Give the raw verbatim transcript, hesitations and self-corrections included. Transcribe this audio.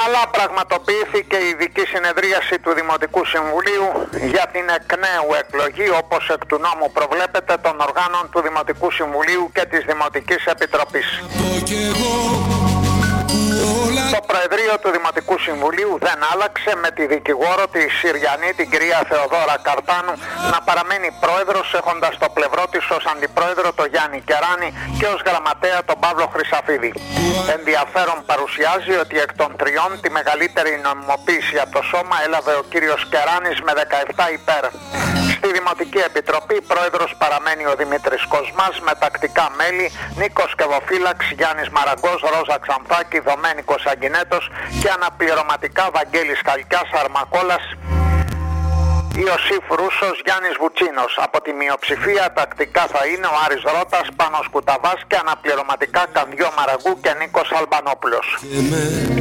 ομαλά πραγματοποιήθηκε η ειδική συνεδρίαση του Δημοτικού Συμβουλίου για την εκ νέου εκλογή, όπως εκ του νόμου προβλέπεται, των οργάνων του Δημοτικού Συμβουλίου και της Δημοτικής Επιτροπής. Το Προεδρείο του Δημοτικού Συμβουλίου δεν άλλαξε, με τη δικηγόρο τη Συριανή, την κυρία Θεοδώρα Καρτάνου, να παραμένει πρόεδρος, έχοντας στο πλευρό της ως αντιπρόεδρο τον Γιάννη Κεράνη και ως γραμματέα τον Παύλο Χρυσαφίδη. Ενδιαφέρον παρουσιάζει ότι εκ των τριών τη μεγαλύτερη νομιμοποίηση από το σώμα έλαβε ο κύριος Κεράνης με δεκαεπτά υπέρ. Στη Δημοτική Επιτροπή πρόεδρος παραμένει ο Δημήτρης Κοσμάς, με τακτικά μέλη Νίκος Κεβοφύλαξ, Γιάννης Μαραγκός, Ρόζα Ξανθάκη, Δομένικος Αγκινέτος και αναπληρωματικά Βαγγέλης Καλκιάς, Αρμακόλας, Ιωσήφ Ρούσος, Γιάννης Βουτσίνος. Από τη μειοψηφία τακτικά θα είναι ο Άρης Ρώτας, Πάνος Κουταβάς και αναπληρωματικά Κανδιό Μαραγκού και Νίκος Αλμπανόπουλος.